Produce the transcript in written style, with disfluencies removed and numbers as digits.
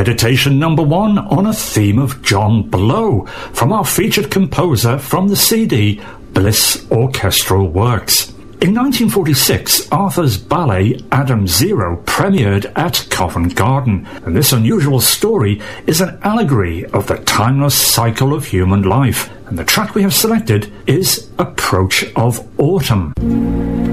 Meditation number 1 on a theme of John Blow from our featured composer from the CD Bliss Orchestral Works. In 1946, Arthur's ballet Adam Zero premiered at Covent Garden, and this unusual story is an allegory of the timeless cycle of human life, and the track we have selected is Approach of Autumn.